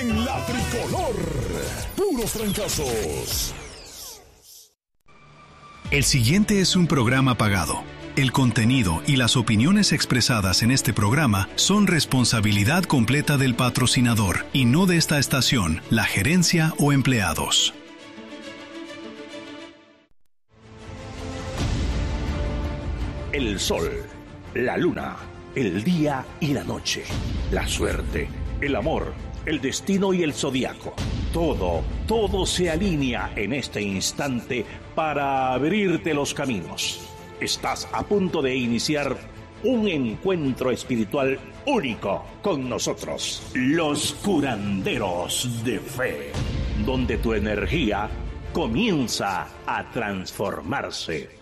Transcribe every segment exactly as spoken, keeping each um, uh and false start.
en la tricolor. Puros trancazos. El siguiente es un programa pagado. El contenido y las opiniones expresadas en este programa son responsabilidad completa del patrocinador y no de esta estación, la gerencia o empleados. El sol, la luna, el día y la noche, la suerte, el amor, el destino y el zodiaco. Todo, todo se alinea en este instante para abrirte los caminos. Estás a punto de iniciar un encuentro espiritual único con nosotros, los curanderos de fe, donde tu energía comienza a transformarse.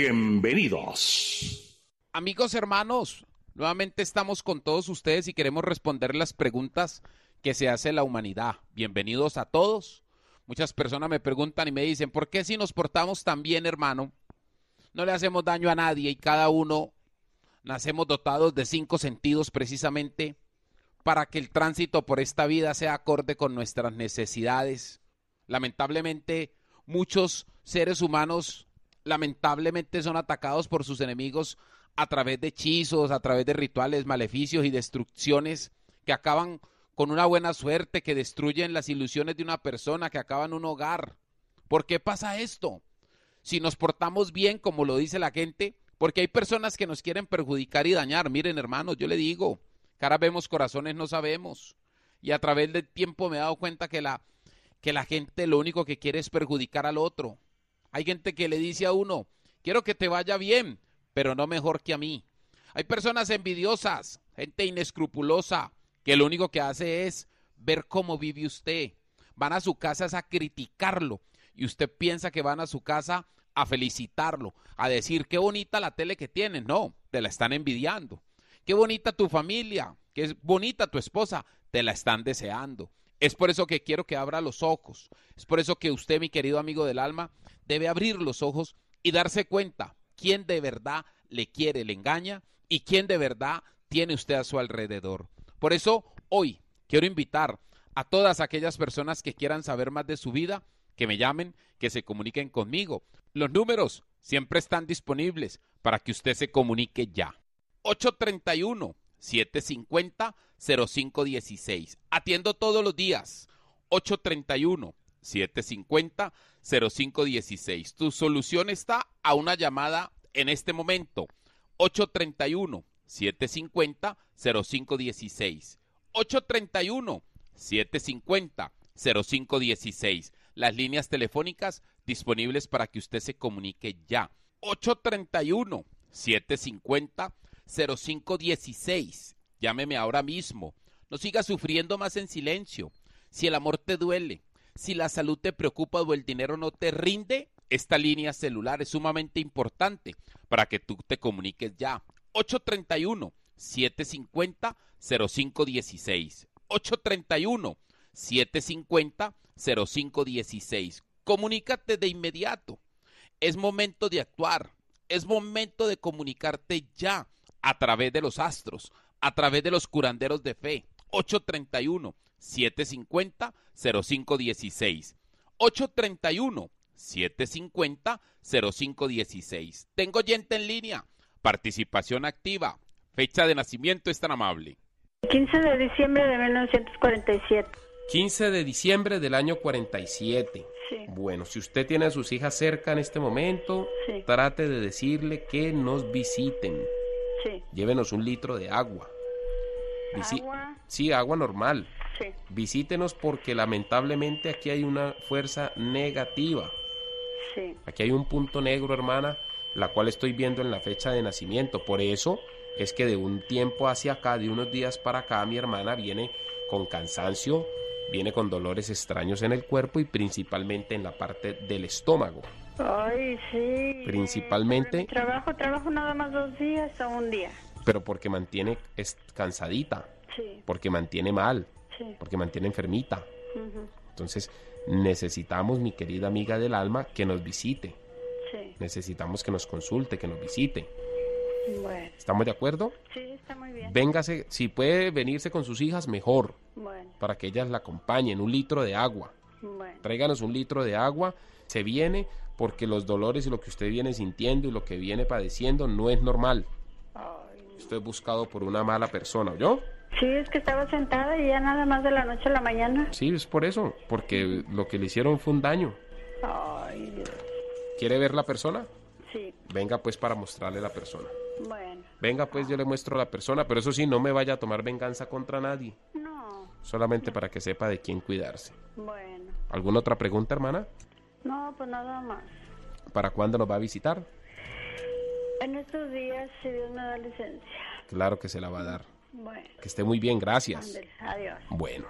Bienvenidos. Amigos, hermanos, nuevamente estamos con todos ustedes y queremos responder las preguntas que se hace la humanidad. Bienvenidos a todos. Muchas personas me preguntan y me dicen, ¿por qué si nos portamos tan bien, hermano, no le hacemos daño a nadie y cada uno nacemos dotados de cinco sentidos precisamente para que el tránsito por esta vida sea acorde con nuestras necesidades? Lamentablemente, muchos seres humanos lamentablemente son atacados por sus enemigos a través de hechizos, a través de rituales, maleficios y destrucciones que acaban con una buena suerte, que destruyen las ilusiones de una persona, que acaban un hogar. ¿Por qué pasa esto? Si nos portamos bien, como lo dice la gente, porque hay personas que nos quieren perjudicar y dañar. Miren, hermanos, yo le digo, caras vemos, corazones no sabemos. Y a través del tiempo me he dado cuenta que la, que la gente lo único que quiere es perjudicar al otro. Hay gente que le dice a uno, quiero que te vaya bien, pero no mejor que a mí. Hay personas envidiosas, gente inescrupulosa, que lo único que hace es ver cómo vive usted. Van a su casa a criticarlo y usted piensa que van a su casa a felicitarlo, a decir qué bonita la tele que tienes. No, te la están envidiando. Qué bonita tu familia, qué bonita tu esposa, te la están deseando. Es por eso que quiero que abra los ojos. Es por eso que usted, mi querido amigo del alma, debe abrir los ojos y darse cuenta quién de verdad le quiere, le engaña y quién de verdad tiene usted a su alrededor. Por eso, hoy quiero invitar a todas aquellas personas que quieran saber más de su vida, que me llamen, que se comuniquen conmigo. Los números siempre están disponibles para que usted se comunique ya. ocho tres uno, siete cinco cero, cero cinco uno seis. Atiendo todos los días. ocho tres uno, siete cinco cero, cero cinco uno seis. Tu solución está a una llamada en este momento. ocho tres uno, siete cinco cero, cero cinco uno seis. ocho tres uno, siete cinco cero, cero cinco uno seis. Las líneas telefónicas disponibles para que usted se comunique ya. ocho tres uno, siete cinco cero, cero cinco uno seis. Llámeme ahora mismo. No siga sufriendo más en silencio. Si el amor te duele, si la salud te preocupa o el dinero no te rinde, esta línea celular es sumamente importante para que tú te comuniques ya. ocho tres uno, siete cinco cero, cero cinco uno seis. ocho tres uno, siete cinco cero, cero cinco uno seis. Comunícate de inmediato. Es momento de actuar. Es momento de comunicarte ya a través de los astros, a través de los curanderos de fe. ocho tres uno, siete cinco cero, cero cinco uno seis. ocho tres uno, siete cinco cero, cero cinco uno seis. Tengo oyente en línea. Participación activa. Fecha de nacimiento es tan amable. quince de diciembre de mil novecientos cuarenta y siete. quince de diciembre del año cuarenta y siete. Sí. Bueno, si usted tiene a sus hijas cerca en este momento, Sí. trate de decirle que nos visiten. Sí. Llévenos un litro de agua. Visi- ¿Agua? Sí, agua normal. Sí. Visítenos porque lamentablemente aquí hay una fuerza negativa. Sí. Aquí hay un punto negro, hermana, la cual estoy viendo en la fecha de nacimiento. Por eso es que de un tiempo hacia acá, de unos días para acá, mi hermana viene con cansancio, viene con dolores extraños en el cuerpo y principalmente en la parte del estómago. Ay, sí. Principalmente- Mi trabajo, trabajo nada más dos días o un día. Pero porque mantiene es cansadita, Sí. porque mantiene mal, Sí. porque mantiene enfermita. Ujú. Entonces necesitamos, mi querida amiga del alma, que nos visite. Sí. Necesitamos que nos consulte, que nos visite. Bueno. ¿Estamos de acuerdo? Sí, está muy bien. Véngase, si puede venirse con sus hijas, mejor, Bueno, para que ellas la acompañen, un litro de agua. bueno. Tráiganos un litro de agua, se viene porque los dolores y lo que usted viene sintiendo y lo que viene padeciendo no es normal. Ay, Usted es buscado por una mala persona, ¿oyó? sí, es que estaba sentada y ya nada más de la noche a la mañana. Sí, es por eso, porque lo que le hicieron fue un daño. Ay, Dios. ¿Quiere ver la persona? Sí, Venga pues para mostrarle la persona. bueno. Venga pues, yo le muestro la persona, pero eso sí, no me vaya a tomar venganza contra nadie, No, solamente para que sepa de quién cuidarse. bueno. ¿Alguna otra pregunta, hermana? No, pues nada más. ¿Para cuándo nos va a visitar? En estos días, si Dios me da licencia. Claro que se la va a dar. Bueno, Que esté muy bien, gracias. ándale, adiós. Bueno,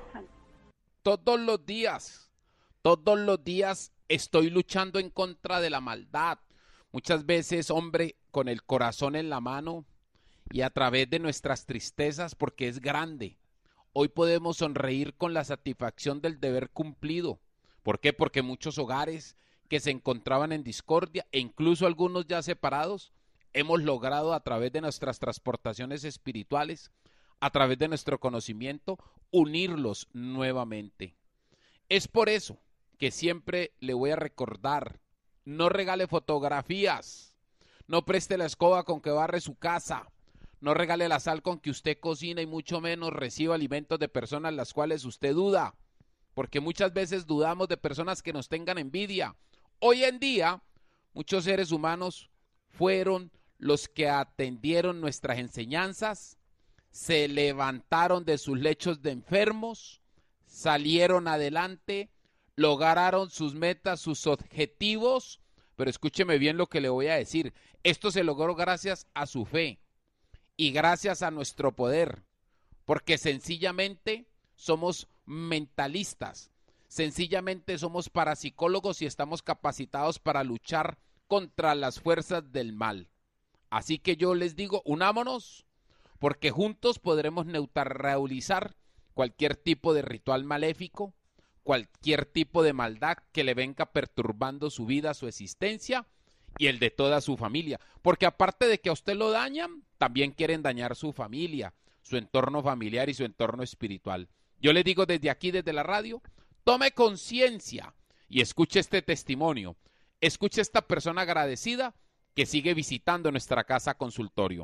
Todos los días, todos los días estoy luchando en contra de la maldad. Muchas veces, hombre, con el corazón en la mano y a través de nuestras tristezas, porque es grande. Hoy podemos sonreír con la satisfacción del deber cumplido. ¿Por qué? Porque muchos hogares que se encontraban en discordia e incluso algunos ya separados, hemos logrado a través de nuestras transportaciones espirituales, a través de nuestro conocimiento, unirlos nuevamente. Es por eso que siempre le voy a recordar, no regale fotografías, no preste la escoba con que barre su casa, no regale la sal con que usted cocina y mucho menos reciba alimentos de personas las cuales usted duda, porque muchas veces dudamos de personas que nos tengan envidia. Hoy en día, muchos seres humanos fueron los que atendieron nuestras enseñanzas, se levantaron de sus lechos de enfermos, salieron adelante, lograron sus metas, sus objetivos, pero escúcheme bien lo que le voy a decir. Esto se logró gracias a su fe y gracias a nuestro poder, porque sencillamente somos mentalistas, sencillamente somos parapsicólogos y estamos capacitados para luchar contra las fuerzas del mal. Así que yo les digo, unámonos, porque juntos podremos neutralizar cualquier tipo de ritual maléfico, cualquier tipo de maldad que le venga perturbando su vida, su existencia y el de toda su familia. Porque aparte de que a usted lo dañan, también quieren dañar su familia, su entorno familiar y su entorno espiritual. Yo les digo desde aquí, desde la radio, tome conciencia y escuche este testimonio. Escuche esta persona agradecida que sigue visitando nuestra casa consultorio.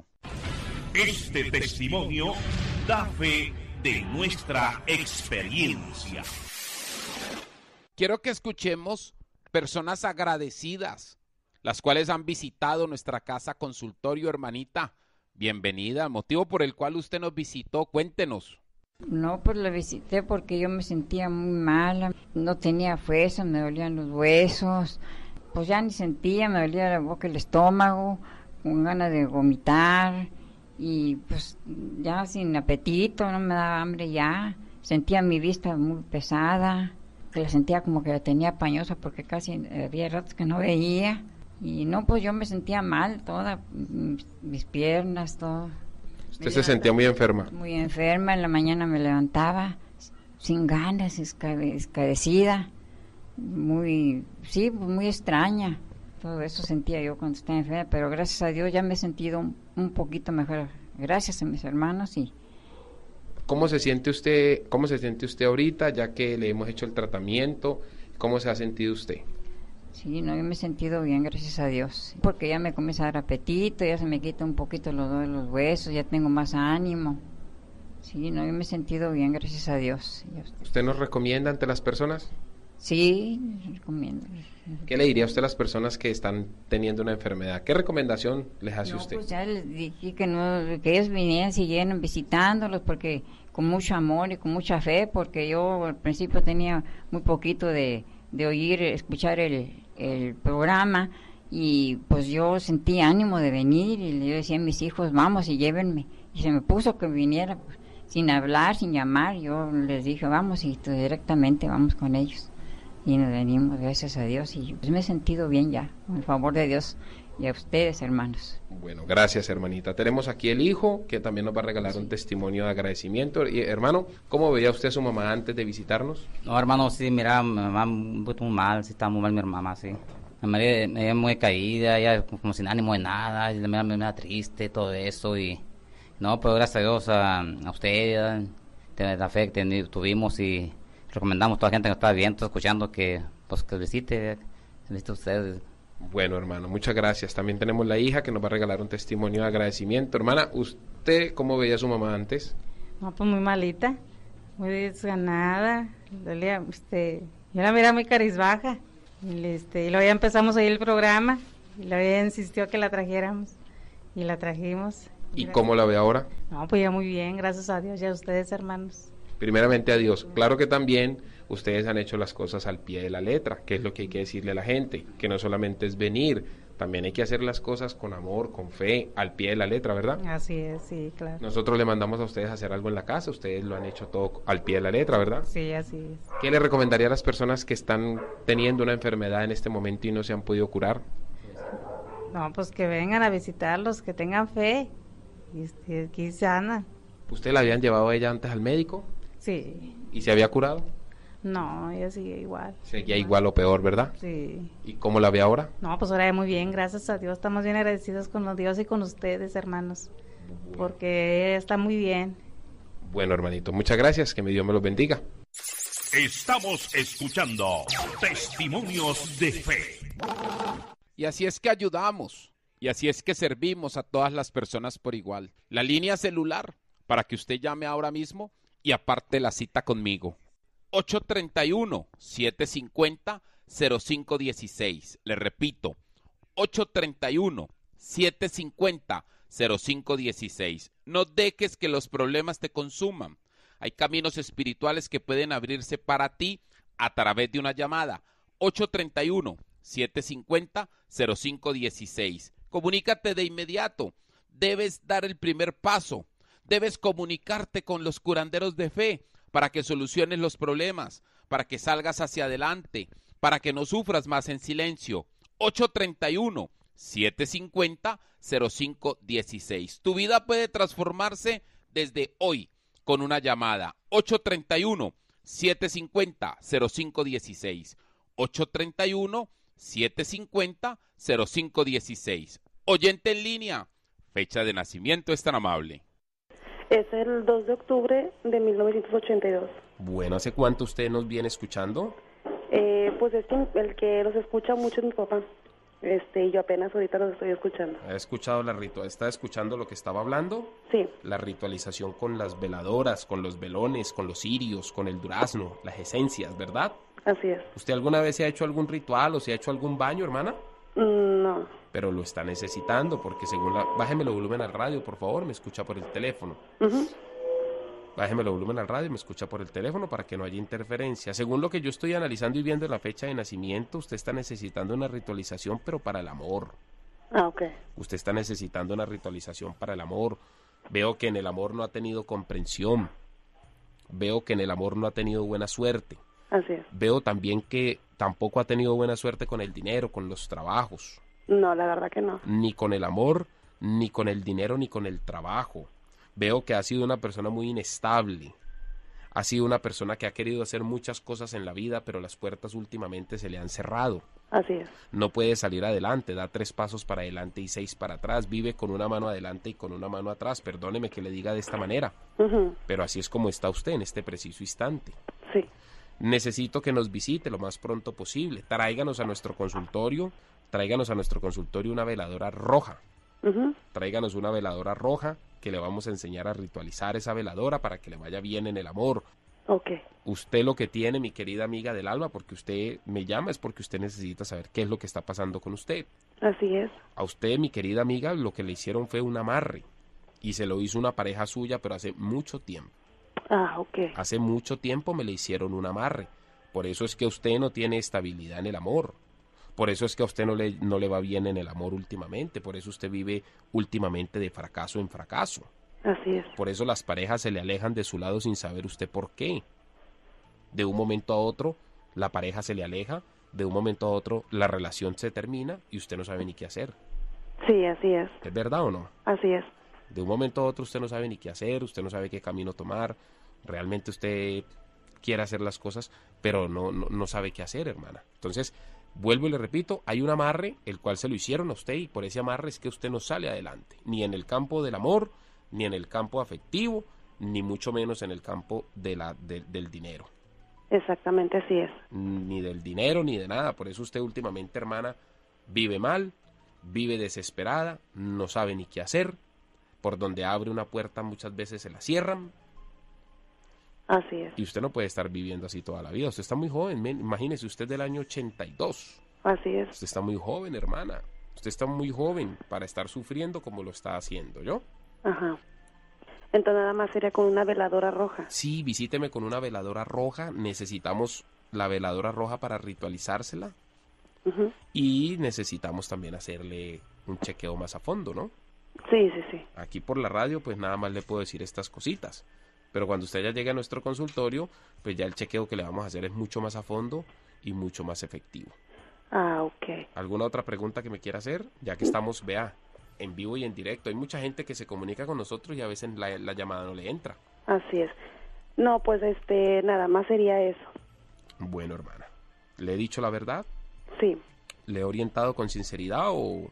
Este testimonio da fe de nuestra experiencia. Quiero que escuchemos personas agradecidas, las cuales han visitado nuestra casa consultorio, hermanita. Bienvenida, el motivo por el cual usted nos visitó, cuéntenos. No, pues la visité porque yo me sentía muy mala, no tenía fuerza, me dolían los huesos, pues ya ni sentía, me dolía la boca, el estómago, con ganas de vomitar y pues ya sin apetito, no me daba hambre ya, sentía mi vista muy pesada, que la sentía como que la tenía pañosa porque casi había ratos que no veía y no, pues yo me sentía mal, todas mis, mis piernas, todo. Usted se sentía muy enferma. Muy enferma, en la mañana me levantaba sin ganas, escadecida, muy, sí, muy extraña. Todo eso sentía yo cuando estaba enferma, pero gracias a Dios ya me he sentido un, un poquito mejor, gracias a mis hermanos. Y ¿Cómo se siente usted, cómo se siente usted ahorita, ya que le hemos hecho el tratamiento? ¿Cómo se ha sentido usted? sí, no, yo me he sentido bien, gracias a Dios, porque ya me comienza a dar apetito, ya se me quita un poquito los dolores de los huesos, ya tengo más ánimo. Sí, no, yo me he sentido bien, gracias a Dios. ¿Usted nos recomienda ante las personas? Sí, recomiendo. ¿Qué le diría a usted a las personas que están teniendo una enfermedad? ¿Qué recomendación les hace no, usted? Pues ya les dije que, no, que ellos vinieran, siguieran visitándolos, porque con mucho amor y con mucha fe, porque yo al principio tenía muy poquito de, de oír, escuchar el, el programa, y pues yo sentí ánimo de venir, y yo decía a mis hijos, vamos y llévenme, y se me puso que viniera, pues, sin hablar, sin llamar, yo les dije, vamos, y directamente vamos con ellos. Y nos venimos, gracias a Dios, y pues me he sentido bien ya, con el favor de Dios y a ustedes, hermanos. Bueno, gracias, hermanita. Tenemos aquí el hijo, que también nos va a regalar sí. un testimonio de agradecimiento. Y, hermano, ¿cómo veía usted a su mamá antes de visitarnos? No, hermano, sí, mira, mi mamá un poquito mal, sí está muy mal mi mamá, sí. Mi me veía, me veía muy caída, ya como sin ánimo de nada, me da, me da triste todo eso. Y no, pero gracias a Dios, a, a usted, de la fe que tuvimos, y recomendamos a toda la gente que nos está viendo, escuchando, que pues que visite, visite ustedes. Bueno, hermano, muchas gracias. También tenemos la hija que nos va a regalar un testimonio de agradecimiento. Hermana, ¿usted cómo veía a su mamá antes? No, pues muy malita, muy desganada, dolía, este, yo la miraba muy carizbaja, y, este, y luego ya empezamos a ir el programa, y luego ella insistió que la trajéramos, y la trajimos. ¿Y Gracias. Cómo la ve ahora? No, pues ya muy bien, gracias a Dios y a ustedes, hermanos. Primeramente a Dios. Claro que también ustedes han hecho las cosas al pie de la letra, que es lo que hay que decirle a la gente, que no solamente es venir, también hay que hacer las cosas con amor, con fe, al pie de la letra, ¿verdad? Así es, sí, claro. Nosotros le mandamos a ustedes a hacer algo en la casa, ustedes lo han hecho todo al pie de la letra, ¿verdad? Sí, así es. ¿Qué le recomendaría a las personas que están teniendo una enfermedad en este momento y no se han podido curar? No, pues que vengan a visitarlos, que tengan fe, y este, aquí sana. ¿Usted la habían llevado a ella antes al médico? Sí. ¿Y se había curado? No, ella sigue igual. Seguía igual, igual o peor, ¿verdad? Sí. ¿Y cómo la ve ahora? No, pues ahora muy bien, gracias a Dios. Estamos bien agradecidos con Dios y con ustedes, hermanos, porque ella está muy bien. Bueno, hermanito, muchas gracias, que mi Dios me los bendiga. Estamos escuchando Testimonios de Fe. Y así es que ayudamos, y así es que servimos a todas las personas por igual. La línea celular, para que usted llame ahora mismo y aparte la cita conmigo. ocho tres uno, siete cinco cero, cero cinco uno seis. Le repito, ocho tres uno, siete cinco cero, cero cinco uno seis. No dejes que los problemas te consuman. Hay caminos espirituales que pueden abrirse para ti a través de una llamada. ocho tres uno, siete cinco cero, cero cinco uno seis. Comunícate de inmediato. Debes dar el primer paso. Debes comunicarte con los curanderos de fe para que soluciones los problemas, para que salgas hacia adelante, para que no sufras más en silencio. ocho tres uno, siete cinco cero, cero cinco uno seis. Tu vida puede transformarse desde hoy con una llamada. ocho tres uno, siete cinco cero, cero cinco uno seis. ocho tres uno, siete cinco cero, cero cinco uno seis. Oyente en línea, fecha de nacimiento es tan amable. Es el dos de octubre de mil novecientos ochenta y dos. Bueno, ¿hace cuánto usted nos viene escuchando? Eh, pues es que el que los escucha mucho es mi papá. Este, y yo apenas ahorita los estoy escuchando. ¿Ha escuchado la ritual? ¿Está escuchando lo que estaba hablando? Sí. La ritualización con las veladoras, con los velones, con los cirios, con el durazno, las esencias, ¿verdad? Así es. ¿Usted alguna vez se ha hecho algún ritual o se ha hecho algún baño, hermana? Mm, no. Pero lo está necesitando porque según la... Bájeme el volumen al radio, por favor, me escucha por el teléfono. Uh-huh. Bájeme el volumen al radio y me escucha por el teléfono para que no haya interferencia. Según lo que yo estoy analizando y viendo la fecha de nacimiento, usted está necesitando una ritualización, pero para el amor. Ah, ok. Usted está necesitando una ritualización para el amor. Veo que en el amor no ha tenido comprensión. Veo que en el amor no ha tenido buena suerte. Así es. Veo también que tampoco ha tenido buena suerte con el dinero, con los trabajos. No, la verdad que no. Ni con el amor, ni con el dinero, ni con el trabajo. Veo que ha sido una persona muy inestable. Ha sido una persona que ha querido hacer muchas cosas en la vida, pero las puertas últimamente se le han cerrado. Así es. No puede salir adelante, da tres pasos para adelante y seis para atrás. Vive con una mano adelante y con una mano atrás. Perdóneme que le diga de esta manera. Uh-huh. Pero así es como está usted en este preciso instante. Sí. Necesito que nos visite lo más pronto posible. Tráiganos a nuestro consultorio, tráiganos a nuestro consultorio una veladora roja. Uh-huh. Tráiganos una veladora roja que le vamos a enseñar a ritualizar esa veladora para que le vaya bien en el amor. Ok. Usted lo que tiene, mi querida amiga del alma, porque usted me llama, es porque usted necesita saber qué es lo que está pasando con usted. Así es. A usted, mi querida amiga, lo que le hicieron fue un amarre. Y se lo hizo una pareja suya, pero hace mucho tiempo. Ah, ok. Hace mucho tiempo me le hicieron un amarre. Por eso es que usted no tiene estabilidad en el amor. Por eso es que a usted no le, no le va bien en el amor últimamente. Por eso usted vive últimamente de fracaso en fracaso. Así es. Por eso las parejas se le alejan de su lado sin saber usted por qué. De un momento a otro, la pareja se le aleja. De un momento a otro, la relación se termina y usted no sabe ni qué hacer. Sí, así es. ¿Es verdad o no? Así es. De un momento a otro usted no sabe ni qué hacer, usted no sabe qué camino tomar. Realmente usted quiere hacer las cosas, pero no, no, no sabe qué hacer, hermana. Entonces, Vuelvo y le repito, hay un amarre, el cual se lo hicieron a usted, y por ese amarre es que usted no sale adelante, ni en el campo del amor, ni en el campo afectivo, ni mucho menos en el campo de la, de, del dinero. Exactamente, así es. Ni del dinero, ni de nada. Por eso usted últimamente, hermana, vive mal, vive desesperada, no sabe ni qué hacer. Por donde abre una puerta muchas veces se la cierran. Así es. Y usted no puede estar viviendo así toda la vida. Usted está muy joven, men. Imagínese usted del año ochenta y dos. Así es. Usted está muy joven, hermana. Usted está muy joven para estar sufriendo como lo está haciendo, ¿yo? Ajá. Entonces nada más sería con una veladora roja. Sí, visíteme con una veladora roja. Necesitamos la veladora roja para ritualizársela. Uh-huh. Y necesitamos también hacerle un chequeo más a fondo, ¿no? Sí, sí, sí. Aquí por la radio, pues nada más le puedo decir estas cositas. Pero cuando usted ya llegue a nuestro consultorio, pues ya el chequeo que le vamos a hacer es mucho más a fondo y mucho más efectivo. Ah, ok. ¿Alguna otra pregunta que me quiera hacer? Ya que estamos, vea, en vivo y en directo. Hay mucha gente que se comunica con nosotros y a veces la, la llamada no le entra. Así es. No, pues este, nada más sería eso. Bueno, hermana, ¿le he dicho la verdad? Sí. ¿Le he orientado con sinceridad o,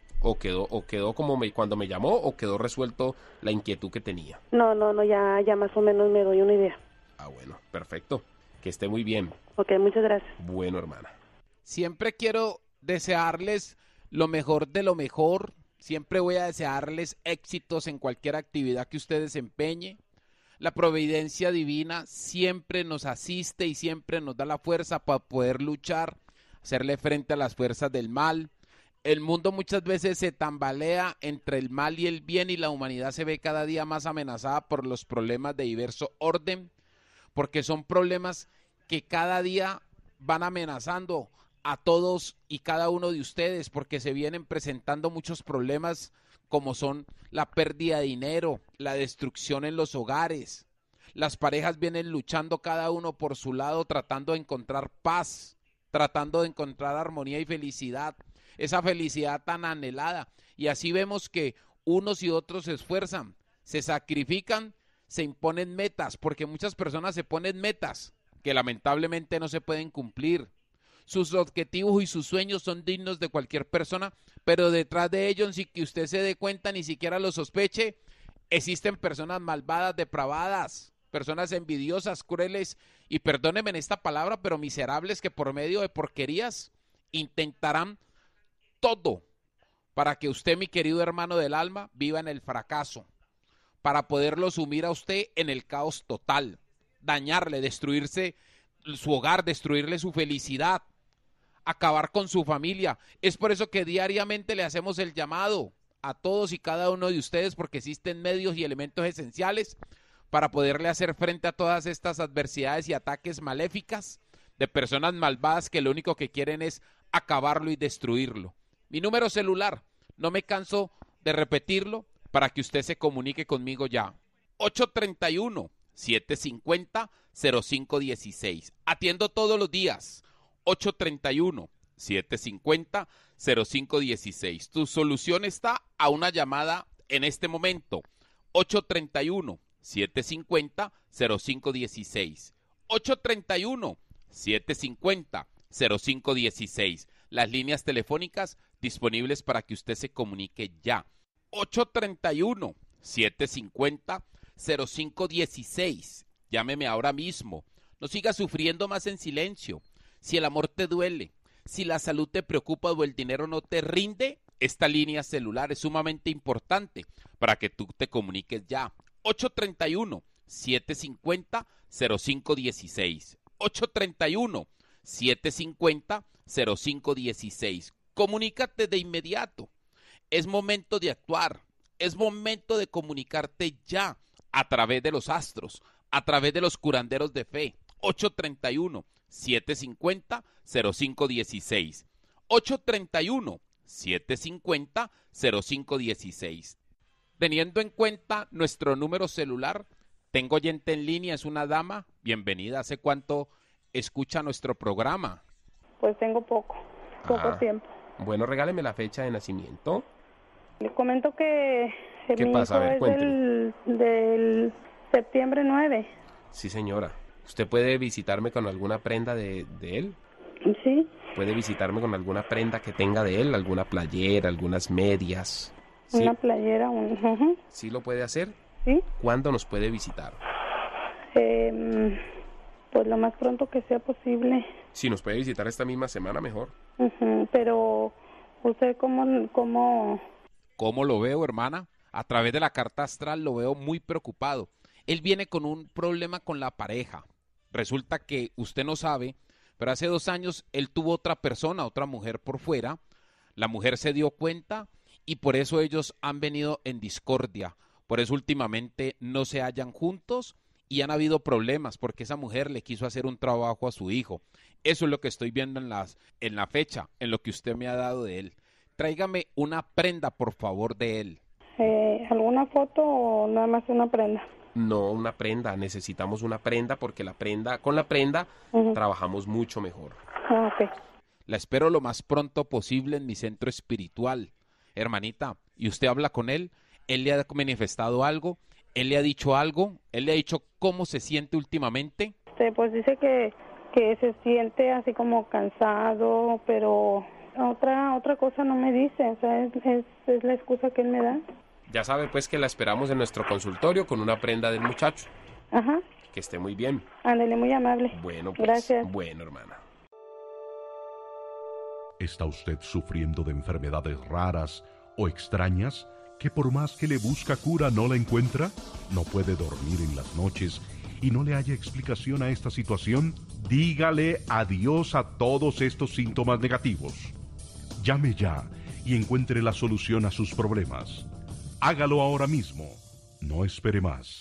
o quedó o quedó como me, cuando me llamó o quedó resuelto la inquietud que tenía? No, no, no, ya, ya más o menos me doy una idea. Ah, bueno, perfecto. Que esté muy bien. Ok, muchas gracias. Bueno, hermana. Siempre quiero desearles lo mejor de lo mejor. Siempre voy a desearles éxitos en cualquier actividad que usted desempeñe. La providencia divina siempre nos asiste y siempre nos da la fuerza para poder luchar, hacerle frente a las fuerzas del mal. El mundo muchas veces se tambalea entre el mal y el bien y la humanidad se ve cada día más amenazada por los problemas de diverso orden, porque son problemas que cada día van amenazando a todos y cada uno de ustedes, porque se vienen presentando muchos problemas como son la pérdida de dinero, la destrucción en los hogares. Las parejas vienen luchando cada uno por su lado, tratando de encontrar paz, tratando de encontrar armonía y felicidad, esa felicidad tan anhelada. Y así vemos que unos y otros se esfuerzan, se sacrifican, se imponen metas, porque muchas personas se ponen metas que lamentablemente no se pueden cumplir. Sus objetivos y sus sueños son dignos de cualquier persona, pero detrás de ellos, sin que usted se dé cuenta, ni siquiera lo sospeche, existen personas malvadas, depravadas, personas envidiosas, crueles y, perdónenme en esta palabra, pero miserables, que por medio de porquerías intentarán todo para que usted, mi querido hermano del alma, viva en el fracaso, para poderlo sumir a usted en el caos total, dañarle, destruirse su hogar, destruirle su felicidad, acabar con su familia. Es por eso que diariamente le hacemos el llamado a todos y cada uno de ustedes, porque existen medios y elementos esenciales para poderle hacer frente a todas estas adversidades y ataques maléficas de personas malvadas que lo único que quieren es acabarlo y destruirlo. Mi número celular, no me canso de repetirlo para que usted se comunique conmigo ya. ocho tres uno, siete cinco cero, cero cinco uno seis. Atiendo todos los días. ocho tres uno, siete cinco cero, cero cinco uno seis. Tu solución está a una llamada en este momento. ocho tres uno, siete cinco cero, cero cinco uno seis. ocho tres uno, siete cinco cero, cero cinco uno seis. Las líneas telefónicas disponibles para que usted se comunique ya. ocho tres uno, siete cinco cero, cero cinco uno seis. Llámeme ahora mismo. No siga sufriendo más en silencio. Si el amor te duele, si la salud te preocupa o el dinero no te rinde, esta línea celular es sumamente importante para que tú te comuniques ya. ocho tres uno, siete cinco cero, cero cinco uno seis. ocho tres uno, siete cinco cero, cero cinco uno seis. Comunícate de inmediato. Es momento de actuar. Es momento de comunicarte ya a través de los astros, a través de los curanderos de fe. ocho tres uno, siete cinco cero, cero cinco uno seis. ocho tres uno, siete cinco cero, cero cinco uno seis. Teniendo en cuenta nuestro número celular, tengo oyente en línea, es una dama. Bienvenida. ¿Hace cuánto escucha nuestro programa? Pues tengo poco, poco Ah, tiempo. Bueno, regáleme la fecha de nacimiento. Le comento que, que ¿Qué mi pasa? A hijo ver, es cuénteme. del, del septiembre nueve. Sí, señora. ¿Usted puede visitarme con alguna prenda de, de él? Sí. Puede visitarme con alguna prenda que tenga de él, alguna playera, algunas medias. ¿Sí? Una playera, un... Uh-huh. ¿Sí lo puede hacer? Sí. ¿Cuándo nos puede visitar? Eh, pues lo más pronto que sea posible. Si nos puede visitar esta misma semana, mejor. Uh-huh. Pero, ¿usted cómo, cómo...? ¿Cómo lo veo, hermana? A través de la carta astral lo veo muy preocupado. Él viene con un problema con la pareja. Resulta que usted no sabe, pero hace dos años él tuvo otra persona, otra mujer por fuera. La mujer se dio cuenta y por eso ellos han venido en discordia. Por eso últimamente no se hallan juntos y han habido problemas porque esa mujer le quiso hacer un trabajo a su hijo. Eso es lo que estoy viendo en, las, en la fecha, en lo que usted me ha dado de él. Tráigame una prenda, por favor, de él. Eh, ¿Alguna foto o nada más una prenda? No, una prenda. Necesitamos una prenda porque la prenda, con la prenda uh-huh. trabajamos mucho mejor. Ah, ok. La espero lo más pronto posible en mi centro espiritual. Hermanita, ¿y usted habla con él? ¿Él le ha manifestado algo? ¿Él le ha dicho algo? ¿Él le ha dicho cómo se siente últimamente? Sí, pues dice que, que se siente así como cansado, pero otra otra cosa no me dice. O sea, es, es, es la excusa que él me da. Ya sabe pues que la esperamos en nuestro consultorio con una prenda del muchacho. Ajá. Que esté muy bien. Ándale, muy amable. Bueno, pues. Gracias. Bueno, hermana. ¿Está usted sufriendo de enfermedades raras o extrañas que por más que le busca cura no la encuentra? ¿No puede dormir en las noches y no le haya explicación a esta situación? Dígale adiós a todos estos síntomas negativos. Llame ya y encuentre la solución a sus problemas. Hágalo ahora mismo. No espere más.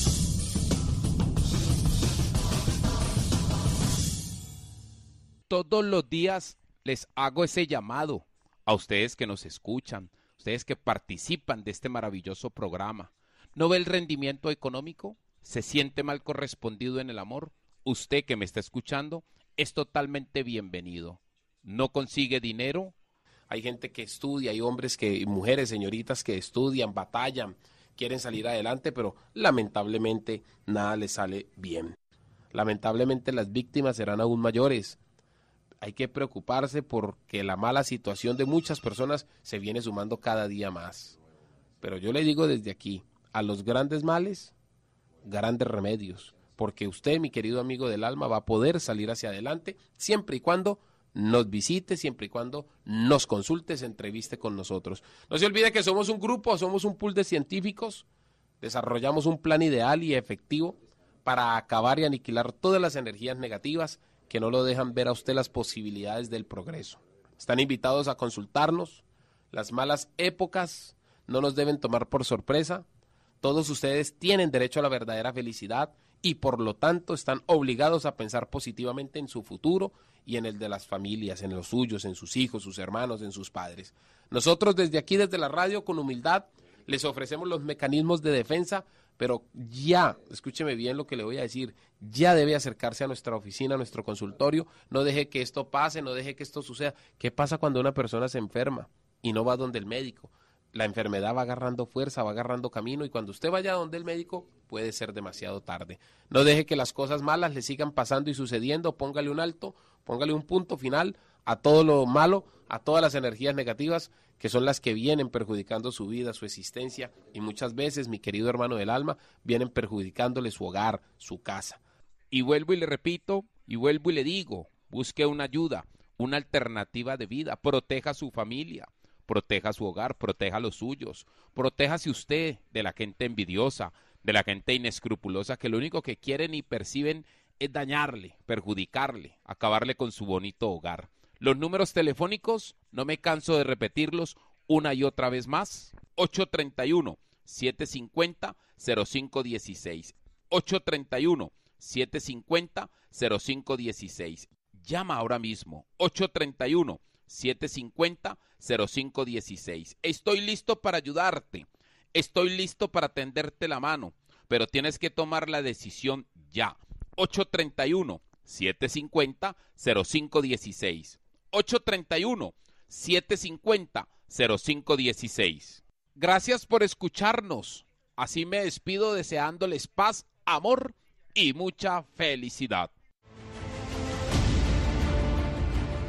Todos los días les hago ese llamado a ustedes que nos escuchan, ustedes que participan de este maravilloso programa. ¿No ve el rendimiento económico? ¿Se siente mal correspondido en el amor? Usted que me está escuchando es totalmente bienvenido. ¿No consigue dinero? Hay gente que estudia, hay hombres que, mujeres, señoritas que estudian, batallan, quieren salir adelante, pero lamentablemente nada les sale bien. Lamentablemente las víctimas serán aún mayores. Hay que preocuparse porque la mala situación de muchas personas se viene sumando cada día más. Pero yo le digo desde aquí, a los grandes males, grandes remedios, porque usted, mi querido amigo del alma, va a poder salir hacia adelante siempre y cuando nos visite, siempre y cuando nos consulte, se entreviste con nosotros. No se olvide que somos un grupo, somos un pool de científicos, desarrollamos un plan ideal y efectivo para acabar y aniquilar todas las energías negativas que no lo dejan ver a usted las posibilidades del progreso. Están invitados a consultarnos. Las malas épocas no nos deben tomar por sorpresa. Todos ustedes tienen derecho a la verdadera felicidad y por lo tanto están obligados a pensar positivamente en su futuro y en el de las familias, en los suyos, en sus hijos, sus hermanos, en sus padres. Nosotros desde aquí, desde la radio, con humildad, les ofrecemos los mecanismos de defensa, pero ya, escúcheme bien lo que le voy a decir, ya debe acercarse a nuestra oficina, a nuestro consultorio, no deje que esto pase, no deje que esto suceda. ¿Qué pasa cuando una persona se enferma y no va donde el médico? La enfermedad va agarrando fuerza, va agarrando camino y cuando usted vaya donde el médico puede ser demasiado tarde. No deje que las cosas malas le sigan pasando y sucediendo, póngale un alto, póngale un punto final a todo lo malo, a todas las energías negativas que son las que vienen perjudicando su vida, su existencia y muchas veces, mi querido hermano del alma, vienen perjudicándole su hogar, su casa. Y vuelvo y le repito, y vuelvo y le digo, busque una ayuda, una alternativa de vida, proteja a su familia, proteja su hogar, proteja a los suyos, protéjase usted de la gente envidiosa, de la gente inescrupulosa que lo único que quieren y perciben es dañarle, perjudicarle, acabarle con su bonito hogar. Los números telefónicos, no me canso de repetirlos una y otra vez más, ocho tres uno, siete cinco cero, cero cinco uno seis, ocho tres uno, siete cinco cero, cero cinco uno seis. Llama ahora mismo, ocho tres uno, siete cinco cero, cero cinco uno seis. Estoy listo para ayudarte, estoy listo para tenderte la mano, pero tienes que tomar la decisión ya. ocho tres uno, siete cinco cero, cero cinco uno seis. ocho tres uno, siete cinco cero, cero cinco uno seis. Gracias por escucharnos. Así me despido deseándoles paz, amor y mucha felicidad.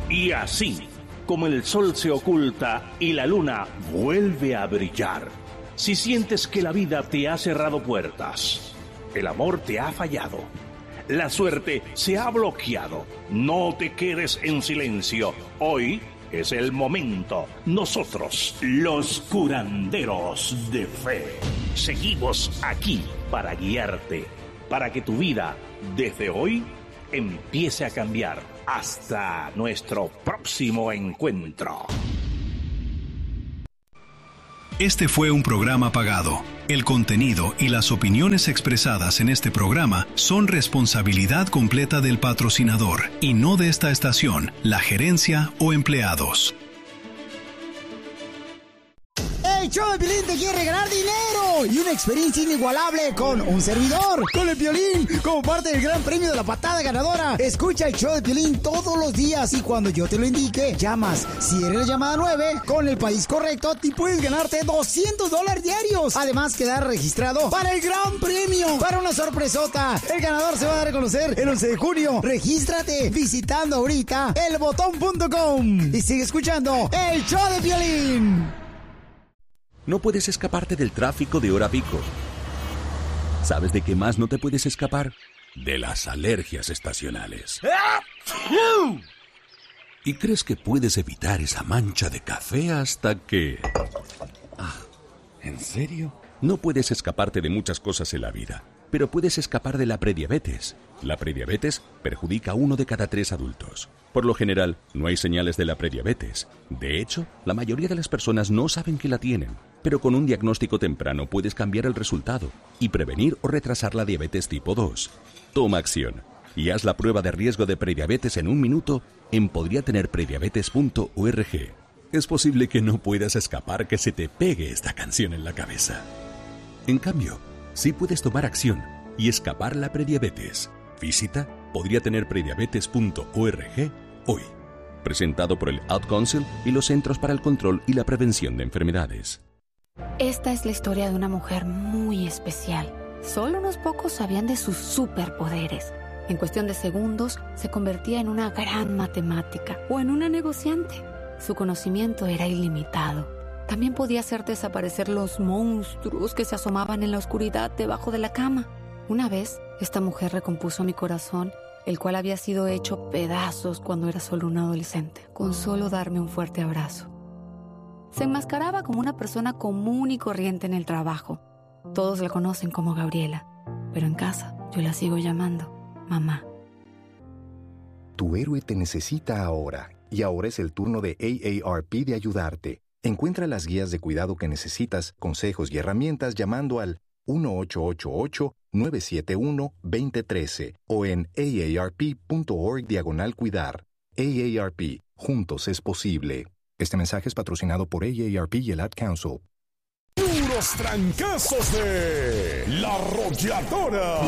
Y así, como el sol se oculta y la luna vuelve a brillar, si sientes que la vida te ha cerrado puertas, el amor te ha fallado, la suerte se ha bloqueado, no te quedes en silencio. Hoy es el momento. Nosotros, los curanderos de fe, seguimos aquí para guiarte, para que tu vida, desde hoy, empiece a cambiar. Hasta nuestro próximo encuentro. Este fue un programa pagado. El contenido y las opiniones expresadas en este programa son responsabilidad completa del patrocinador y no de esta estación, la gerencia o empleados. El show de Piolín te quiere ganar dinero y una experiencia inigualable con un servidor, con el Piolín, como parte del gran premio de la patada ganadora. Escucha el show de Piolín todos los días y cuando yo te lo indique, llamas. Si eres la llamada nueve, con el país correcto, te puedes ganarte doscientos dólares diarios. Además, quedar registrado para el gran premio, para una sorpresota. El ganador se va a dar a conocer el once de junio. Regístrate visitando ahorita el botón punto com y sigue escuchando el show de Piolín. No puedes escaparte del tráfico de hora pico. ¿Sabes de qué más no te puedes escapar? De las alergias estacionales. ¿Y crees que puedes evitar esa mancha de café hasta que... Ah, ¿en serio? No puedes escaparte de muchas cosas en la vida, pero puedes escapar de la prediabetes. La prediabetes perjudica a uno de cada tres adultos. Por lo general, no hay señales de la prediabetes. De hecho, la mayoría de las personas no saben que la tienen. Pero con un diagnóstico temprano puedes cambiar el resultado y prevenir o retrasar la diabetes tipo dos. Toma acción y haz la prueba de riesgo de prediabetes en un minuto en podría tener prediabetes punto org. Es posible que no puedas escapar que se te pegue esta canción en la cabeza. En cambio, sí puedes tomar acción y escapar la prediabetes. Visita podría tener prediabetes punto org hoy. Presentado por el Ad Council y los Centros para el Control y la Prevención de Enfermedades. Esta es la historia de una mujer muy especial. Solo unos pocos sabían de sus superpoderes. En cuestión de segundos, se convertía en una gran matemática o en una negociante. Su conocimiento era ilimitado. También podía hacer desaparecer los monstruos que se asomaban en la oscuridad debajo de la cama. Una vez, esta mujer recompuso mi corazón, el cual había sido hecho pedazos cuando era solo un adolescente, con solo darme un fuerte abrazo. Se enmascaraba como una persona común y corriente en el trabajo. Todos la conocen como Gabriela, pero en casa yo la sigo llamando mamá. Tu héroe te necesita ahora, y ahora es el turno de A A R P de ayudarte. Encuentra las guías de cuidado que necesitas, consejos y herramientas llamando al uno ocho ocho ocho, nueve siete uno, dos cero uno tres o en aarp.org diagonal cuidar. A A R P, juntos es posible. Este mensaje es patrocinado por A A R P y el Ad Council. Puros trancazos de La Arrolladora.